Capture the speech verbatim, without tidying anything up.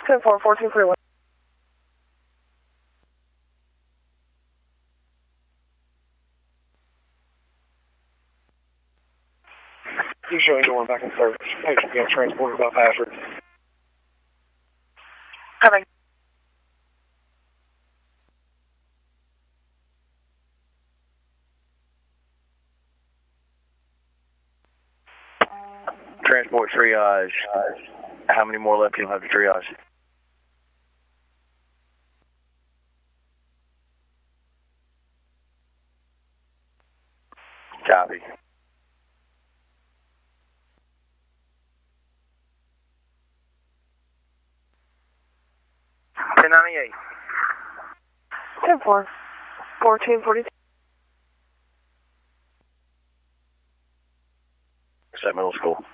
ten four, fourteen forty-one. You showing your one back in service. Patient being transported by passenger. Having. Transport triage. How many more left do you have to triage? Copy. ten ninety-eight. ten four, fourteen forty-two. Is that middle school?